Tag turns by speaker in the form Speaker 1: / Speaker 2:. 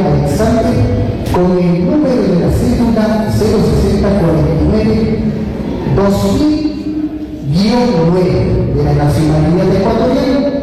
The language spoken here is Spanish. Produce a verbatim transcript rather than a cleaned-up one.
Speaker 1: Alexandre con el número de la cédula cero sesenta cuarenta y nueve dos mil nueve de la nacionalidad ecuatoriana